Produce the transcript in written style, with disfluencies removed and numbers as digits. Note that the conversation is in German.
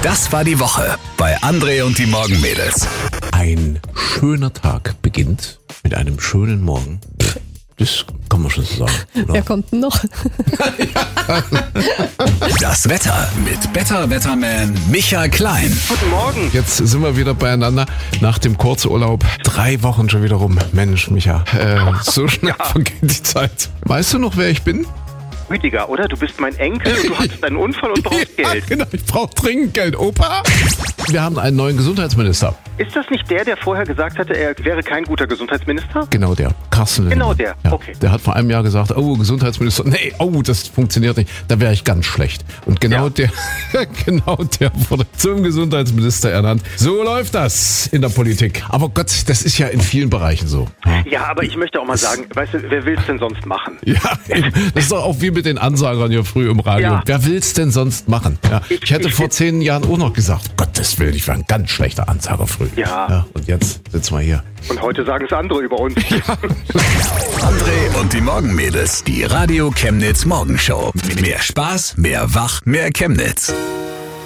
Das war die Woche bei André und die Morgenmädels. Ein schöner Tag beginnt mit einem schönen Morgen. Das kann man schon so sagen, oder? Wer kommt denn noch? Das Wetter mit Better Wetterman Michael Klein. Guten Morgen. Jetzt sind wir wieder beieinander nach dem Kurzurlaub. 3 Wochen schon wieder rum. Mensch, Micha, so schnell vergeht die Zeit. Weißt du noch, wer ich bin? Rüdiger, oder? Du bist mein Enkel und du hattest einen Unfall und brauchst Geld. Ja, genau, ich brauche dringend Geld, Opa. Wir haben einen neuen Gesundheitsminister. Ist das nicht der vorher gesagt hatte, er wäre kein guter Gesundheitsminister? Genau der, Carsten Genau Linnemann. der, Ja, okay. der hat vor einem Jahr gesagt, oh, Gesundheitsminister, nee, oh, das funktioniert nicht, da wäre ich ganz schlecht. Und genau der wurde zum Gesundheitsminister ernannt. So läuft das in der Politik. Aber Gott, das ist ja in vielen Bereichen so. Ja, aber ich möchte auch mal sagen, weißt du, wer will's denn sonst machen? Ja, eben. Das ist doch auch wie mit den Ansagern hier früh im Radio. Ja. Wer will's denn sonst machen? Ja. Ich hätte vor 10 Jahren auch noch gesagt, Gottes Willen, ich war ein ganz schlechter Ansager früh. Ja. Und jetzt sitzen wir hier. Und heute sagen es andere über uns. André und die Morgenmädels. Die Radio Chemnitz Morgenshow. Mehr Spaß, mehr Wach, mehr Chemnitz.